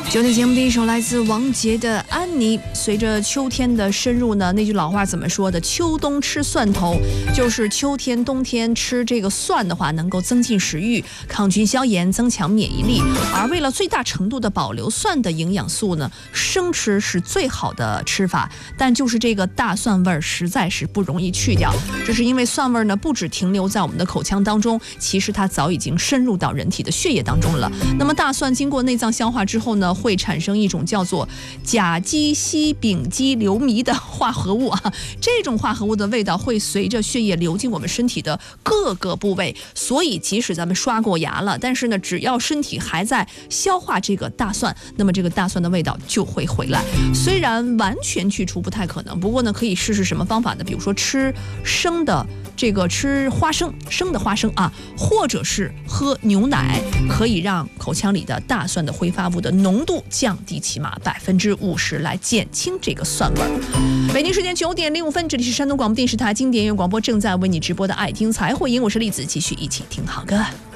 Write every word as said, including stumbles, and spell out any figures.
九点节目第一首来自王杰的《安妮》。随着秋天的深入呢，那句老话怎么说的？秋冬吃蒜头，就是秋天、冬天吃这个蒜的话，能够增进食欲、抗菌消炎、增强免疫力。而为了最大程度的保留蒜的营养素呢，生吃是最好的吃法。但就是这个大蒜味儿实在是不容易去掉，这是因为蒜味儿呢不只停留在我们的口腔当中，其实它早已经深入到人体的血液当中了。那么大蒜经过内脏消化之后呢，会产生一种叫做甲基烯丙基硫醚的化合物啊，这种化合物的味道会随着血液流进我们身体的各个部位，所以即使咱们刷过牙了，但是呢，只要身体还在消化这个大蒜，那么这个大蒜的味道就会回来。虽然完全去除不太可能，不过呢，可以试试什么方法呢？比如说吃生的这个吃花生，生的花生啊，或者是喝牛奶，可以让口腔里的大蒜的挥发物的浓度降低起码百分之五十，来减轻这个蒜味儿。北京时间九点零五分，这里是山东广播电视台经典音乐广播正在为你直播的爱听才会赢，我是栗子，继续一起听好歌。